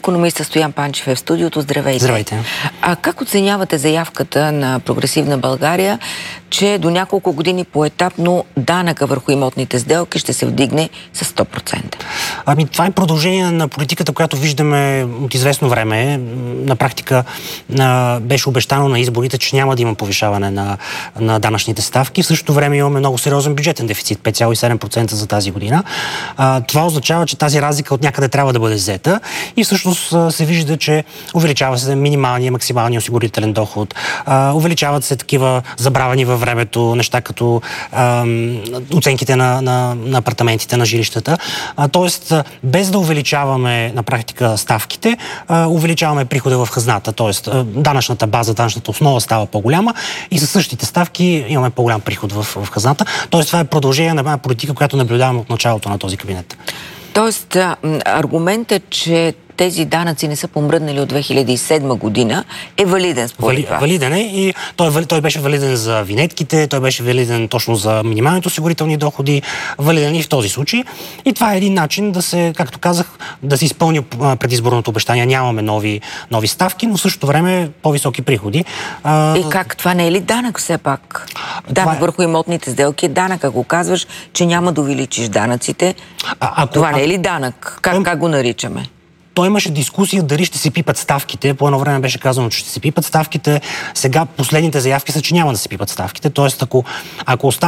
Икономиста Стоян Панчев е в студиото. Здравейте. Здравейте. Как оценявате заявката на Прогресивна България, че до няколко години поетапно данъка върху имотните сделки ще се вдигне с 100%? Това е продължение на политиката, която виждаме от известно време. На практика беше обещано на изборите, че няма да има повишаване на данъчните ставки. В същото време имаме много сериозен бюджетен дефицит, 5,7% за тази година. Това означава, че тази разлика от някъде трябва да бъде взета и всъщност се вижда, че увеличава се минималния, максималния осигурителен доход, увеличават се такива забравени във времето неща, като оценките на апартаментите, на жилищата. Тоест, без да увеличаваме на практика ставките, увеличаваме прихода в хазната. Тоест, данъчната база, данъчната основа става по-голяма и със същите ставки имаме по-голям приход в хазната. Тоест, това е продължение на една политика, която наблюдаваме от началото на този кабинет. Тоест, аргументът, че тези данъци не са помръднали от 2007 година, е валиден според вас? Валиден е и той беше валиден за винетките, той беше валиден точно за минималните осигурителни доходи, валиден и в този случай. И това е един начин да се, както казах, да се изпълни предизборното обещание. Нямаме нови ставки, но в същото време по-високи приходи. И как? Това не е ли данък все пак? Данък върху имотните сделки е данък. Ако казваш, че няма да увеличиш данъците, това не е ли данък? Как го наричаме? Той имаше дискусия дали ще се пипат ставките. По едно време беше казано, че ще се пипат ставките. Сега последните заявки са, че няма да се пипат ставките. Тоест, ако остане